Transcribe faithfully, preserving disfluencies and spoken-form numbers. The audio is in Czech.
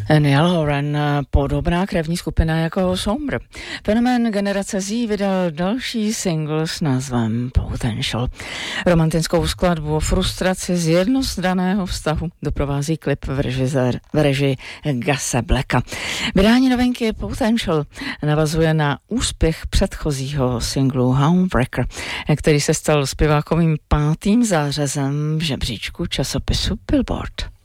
Niall Horan, podobná krevní skupina jako Sombr. Fenomén generace Z vydal další single s názvem Potential. Romantickou skladbu o frustraci z jednostranného vztahu doprovází klip v, režisér, v režii Gasa Blacka. Vydání novinky Potential navazuje na úspěch předchozího singlu Homebreaker, který se stal zpěvákovým pátým zářezem v žebříčku časopisu Billboard.